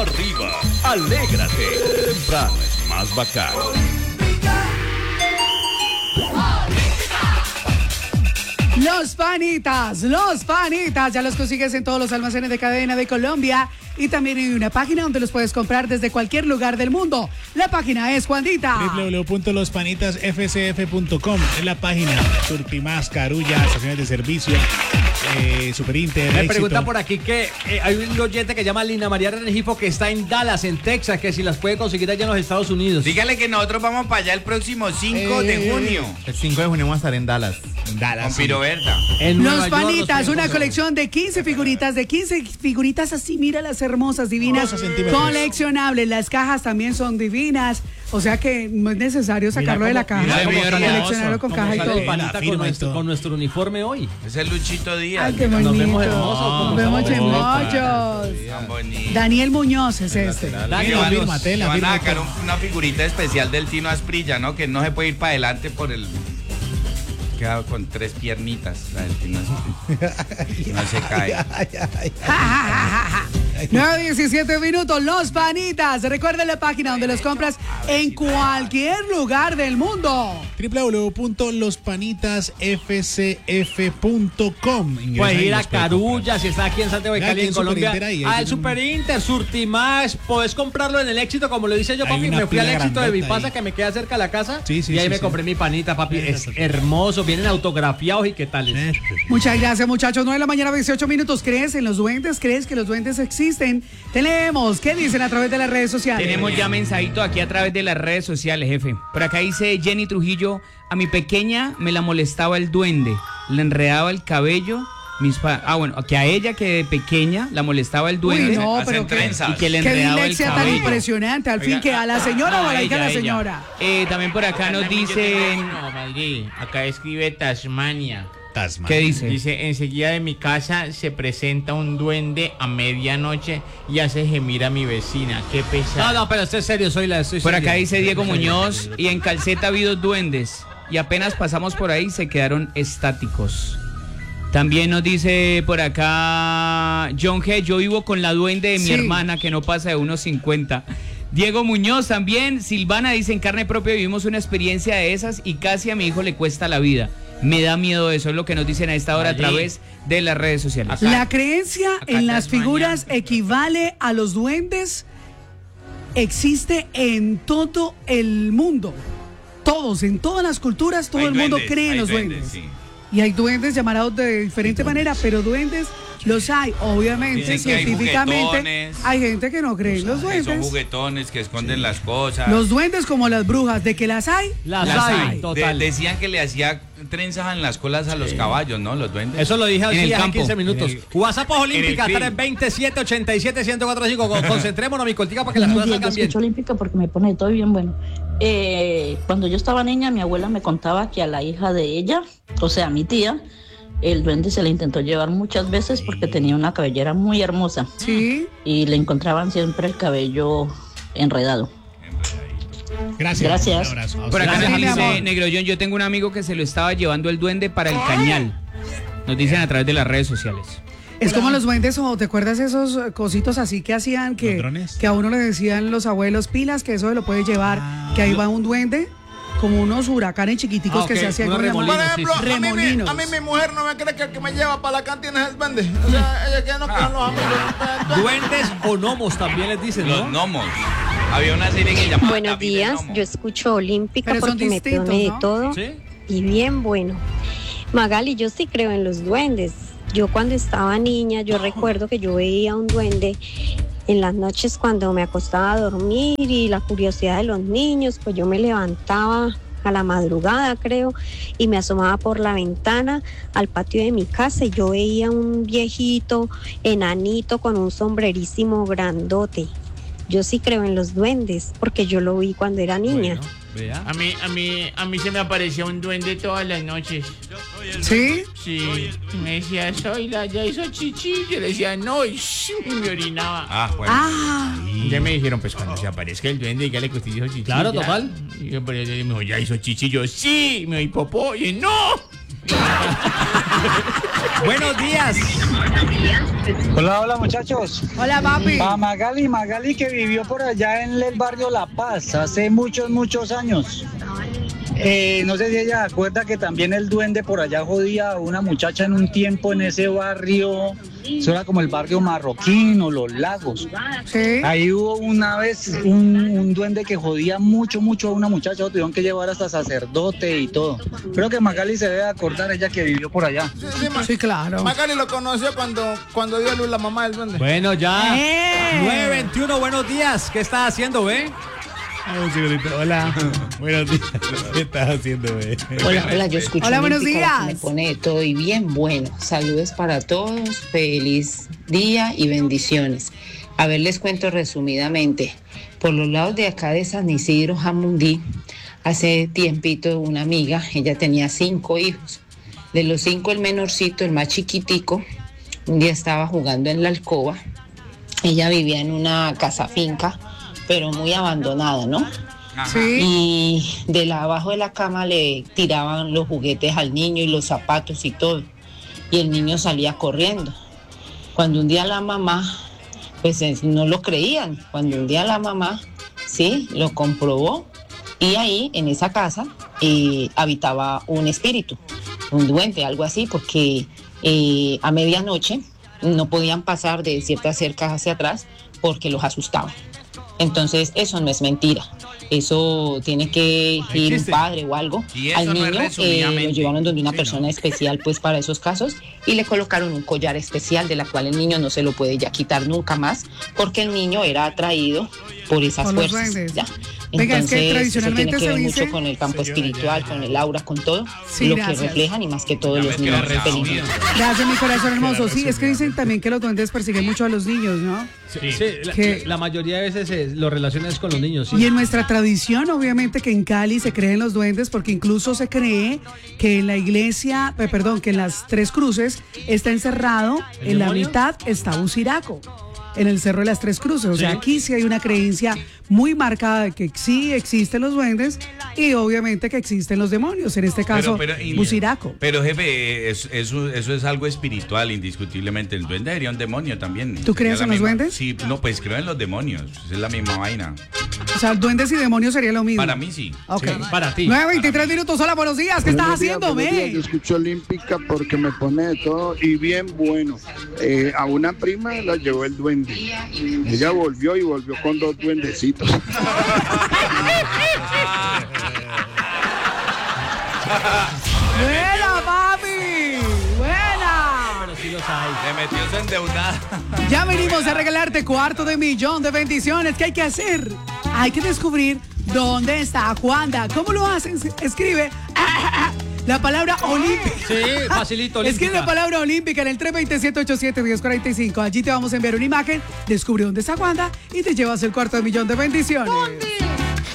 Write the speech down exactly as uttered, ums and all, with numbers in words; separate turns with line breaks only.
arriba, alégrate. Temprano es más bacano.
Los panitas, los panitas, ya los consigues en todos los almacenes de cadena de Colombia y también hay una página donde los puedes comprar desde cualquier lugar del mundo. La página es Juandita.
doble u doble u doble u punto los panitas f c f punto com es la página. Surtimás, Carulla, estaciones de servicio, eh, Superinter.
Me pregunta por aquí que eh, hay un oyente que llama Lina María Rengifo que está en Dallas, en Texas, que si las puede conseguir allá en los Estados Unidos.
Dígale que nosotros vamos para allá el próximo cinco de junio.
El cinco de junio vamos a estar en Dallas.
En Dallas.
Con Piro Berta.
En
Los
Nueva York
panitas,
los
una
pueden
colección de quince figuritas, de quince figuritas así, mira las hermosas, divinas,
doce centímetros.
coleccionables. Las cajas también son divinas, o sea que no es necesario sacarlo de la caja,
mira cómo está
coleccionarlo con
Como
caja y
sale
todo.
el panita
La
con
firma y
nuestro,
todo.
con nuestro uniforme hoy.
Es el Luchito Díaz.
Ay, qué bonito.
Nos vemos hermosos,
Nos
como
vemos
estamos
chemochos.
Tan bonito.
Daniel Muñoz es este.
Dani,
Que
la
van-
firma,
que
tela,
van
firma
a
y
sacar
todo.
un- una figurita especial del Tino Asprilla, ¿no? Que no se puede ir para adelante por el... Queda con tres piernitas, la del Tino Asprilla. No se cae.
nueve diecisiete minutos, los panitas. Recuerda la página donde los compras en cualquier lugar del mundo.
doble u doble u doble u punto los panitas f c f punto com.
Puedes ir a Carulla, si está aquí en Santiago de
Ya,
Cali,
aquí
en
en
Colombia.
Superinter ahí, ahí
Ah, el
tiene un-
Superinter, Surtimás, puedes comprarlo en el Éxito, como lo dice yo,
Hay
papi.
una
Me fui al
pila
Éxito de
grandota
Vipasa,
ahí.
que me queda cerca de la casa.
Sí, sí,
y ahí
sí,
me
sí.
compré mi panita, papi. Es hermoso, vienen autografiados y qué tales.
Muchas gracias, muchachos. nueve de la mañana, veintiocho minutos. ¿Crees en los duendes? ¿Crees que los duendes existen? Tenemos, ¿qué dicen a través de las redes sociales?
Tenemos ya mensajito aquí a través de las redes sociales, jefe. Por acá dice Jenny Trujillo, a mi pequeña me la molestaba el duende, le enredaba el cabello, mis pa ah bueno, que a ella que de pequeña la molestaba el duende.
Uy, no,
Hacen
pero qué,
trenzas.
Y que le
qué
enredaba el
dislexia tan
cabello.
impresionante. Al fin,
Oiga,
que a la señora
no,
o a la hija de
ella,
la
ella.
señora.
Eh, también por acá nos dicen...
No, Madrid, acá escribe Tasmania.
Tasman.
¿Qué dice?
Dice, enseguida de mi casa se presenta un duende a medianoche y hace gemir a mi vecina. Qué
No,
pesado.
no, pero estoy serio, soy la estoy
Por
serio.
acá dice Diego Muñoz, y en Calceta vi dos duendes, y apenas pasamos por ahí se quedaron estáticos. También nos dice por acá John G, yo vivo con la duende de mi
Sí.
hermana que no pasa de unos cincuenta. Diego Muñoz también, Silvana dice, en carne propia vivimos una experiencia de esas y casi a mi hijo le cuesta la vida. Me da miedo eso, es lo que nos dicen a esta hora a
Allí.
través de las redes sociales.
La creencia
acá
en las
Tasmania.
figuras equivale a los duendes. Existe en todo el mundo. Todos, en todas las culturas, todo
Hay
el mundo
duendes,
cree en
hay
los
duendes,
duendes.
sí.
Y hay duendes llamados de diferente manera, pero duendes los hay. Obviamente,
Dicen que hay
científicamente,
juguetones.
hay gente que no cree en los
Que son
duendes.
juguetones que esconden las cosas.
Los duendes como las brujas, de que las hay.
Las,
Las
hay,
hay.
total.
De- decían que le hacía trenzas en las colas a los caballos, ¿no? Los duendes.
Eso lo dije
En
así
el
hace
campo.
quince minutos.
En el-
WhatsApp Olímpica,
en el
tres veintisiete ochenta y siete ciento cuarenta y cinco. Con- Concentrémonos, mi cortica, para que las
Muy
cosas
bien, yo
salgan bien.
escucho Olímpica porque me pone todo bien bueno. Eh, cuando yo estaba niña, mi abuela me contaba que a la hija de ella, o sea, a mi tía, el duende se le intentó llevar muchas veces porque tenía una cabellera muy hermosa
Sí.
y le encontraban siempre el cabello enredado.
Gracias.
Gracias.
Un abrazo. A
Por acá
ustedes.
Gracias,
nos
mi
dice
amor.
Negro John, yo tengo un amigo que se lo estaba llevando el duende para el cañal. Nos dicen a través de las redes sociales.
Es como los duendes, o te acuerdas esos eh, cositos así que hacían
¿Los
que,
drones?
que a uno le decían los abuelos pilas, que eso se lo puede llevar, que ahí va un duende, como unos huracanes chiquiticos
Ah,
que
ok,
se hacían
unos
con la
remolinos,
mano.
sí,
Por
sí.
ejemplo, a mí, mi,
Remolinos.
a mí mi mujer no me cree que el que me lleva para la cantina es el duende. O sea, ella que no quedan los amigos.
Duendes o gnomos también les dicen,
Los
¿no?
gnomos. Había una serie que llamaba
Buenos
David el
días,
Gnomo.
yo escucho Olímpica
Pero son
porque me
distintos,
pone de
¿no?
todo
¿Sí?
y bien bueno. Magali, yo sí creo en los duendes. Yo cuando estaba niña, yo recuerdo que yo veía un duende en las noches cuando me acostaba a dormir y la curiosidad de los niños, pues yo me levantaba a la madrugada, creo, y me asomaba por la ventana al patio de mi casa y yo veía un viejito enanito con un sombrerísimo grandote. Yo sí creo en los duendes porque yo lo vi cuando era niña.
Bueno, vea.
A mí, a mí, a mí se me aparecía un duende todas las noches.
¿Sí?
Sí, y me decía, soy la, ya hizo chichi. Yo le decía, no, y shh, y me orinaba.
Ah, bueno.
Ah,
Ya me dijeron, pues cuando se aparezca el duende, dígale que usted hizo chichi.
Claro,
ya.
total.
Y yo, pero yo me dijo, ya hizo chichi. Yo, sí. Me dijo, popó. Y yo, no.
Buenos días.
Hola, hola muchachos.
Hola, papi.
A Magali, Magali que vivió por allá en el barrio La Paz hace muchos, muchos años. Eh, no sé si ella acuerda que también el duende por allá jodía a una muchacha en un tiempo en ese barrio. Eso era como el barrio Marroquín o Los Lagos.
Sí.
Ahí hubo una vez un, un duende que jodía mucho, mucho a una muchacha. Lo tuvieron que llevar hasta sacerdote y todo. Creo que Magali se debe acordar, ella que vivió por allá.
Sí, sí, Ma-
Sí, claro.
Magali lo conoció cuando, cuando dio a luz la mamá del duende.
Bueno, ya.
¡Eh!
nueve veintiuno, buenos días. ¿Qué estás haciendo, ve?
Un segundito. Hola. Buenos días. ¿Qué estás haciendo, güey?
Hola, hola, yo escucho
Hola, buenos
Olímpica,
días.
que me pone de todo y bien bueno. Saludos para todos, feliz día y bendiciones. A ver, les cuento resumidamente. Por los lados de acá de San Isidro, Jamundí, hace tiempito una amiga, ella tenía cinco hijos. De los cinco, el menorcito, el más chiquitico, un día estaba jugando en la alcoba. Ella vivía en una casa finca, pero muy abandonada, ¿no?
Sí.
Y de la, abajo de la cama le tiraban los juguetes al niño y los zapatos y todo. Y el niño salía corriendo. Cuando un día la mamá, pues eh, no lo creían. Cuando un día la mamá, sí, lo comprobó. Y ahí, en esa casa, eh, habitaba un espíritu, un duende, algo así, porque eh, a medianoche no podían pasar de ciertas cercas hacia atrás porque los asustaban. Entonces, eso no es mentira. Eso tiene que ir un padre o algo
Y eso
al
no es
niño. eh,
resumidamente.
lo llevaron donde una
Sí,
persona
¿no?
especial, pues, para esos casos, y le colocaron un collar especial de la cual el niño no se lo puede ya quitar nunca más, porque el niño era atraído por esas
Por los
fuerzas.
duendes.
¿ya?
Venga, es que
Entonces,
tradicionalmente
eso tiene que
se
ver
dice-
mucho con el campo espiritual, con el aura, con todo
Sí,
lo
gracias.
que reflejan y más que todo
Ya
los
me quedé
niños
resumido.
felices.
Gracias, mi corazón hermoso. Sí, es que dicen también que los duendes persiguen mucho a los niños, ¿no?
Sí, sí, la,
Que-
la mayoría de veces eh, lo relacionas con los niños. Sí.
Y en nuestra tradición, obviamente que en Cali se creen los duendes, porque incluso se cree que en la iglesia, eh, perdón, que en las Tres Cruces está encerrado,
¿El
en la
demonio?
mitad está Usiraco, en el Cerro de las Tres Cruces. O sea,
Sí.
aquí sí hay una creencia muy marcada de que sí existen los duendes y obviamente que existen los demonios, en este caso,
y-
Usiraco.
Pero jefe, es- eso, eso es algo espiritual, indiscutiblemente. El duende sería un demonio también.
¿Tú crees
Sería
en
la
los
misma-
duendes?
Sí, no, pues creo en los demonios. Es la misma vaina.
O sea, duendes y demonios sería lo mismo.
Para mí sí.
Ok.
Sí, para ti.
nueve veintitrés minutos, hola, buenos días, ¿qué estás
Buenos días,
haciendo,
buenos días. Yo
me?
escucho Olímpica porque me pone de todo y bien bueno. Eh, a una prima la llevó el duende. Ella volvió y volvió con dos duendecitos.
¡Buena, papi! ¡Buena!
Pero sí los hay.
Se metió su endeudada.
Ya venimos a regalarte cuarto de millón de bendiciones. ¿Qué hay que hacer? Hay que descubrir dónde está Juanda. ¿Cómo lo hacen? Escribe la palabra olímpica.
Sí, facilito.
Escribe
olímpica.
la palabra olímpica en el tres dos siete, ocho siete, uno cero cuatro cinco. Allí te vamos a enviar una imagen. Descubre dónde está Juanda y te llevas el cuarto de millón de bendiciones.